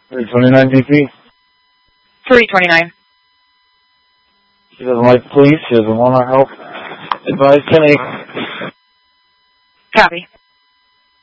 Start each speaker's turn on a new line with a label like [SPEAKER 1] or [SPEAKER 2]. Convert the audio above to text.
[SPEAKER 1] 329 DP.
[SPEAKER 2] 329.
[SPEAKER 1] She doesn't like police. She doesn't want our help. Advise 10-8.
[SPEAKER 2] Copy.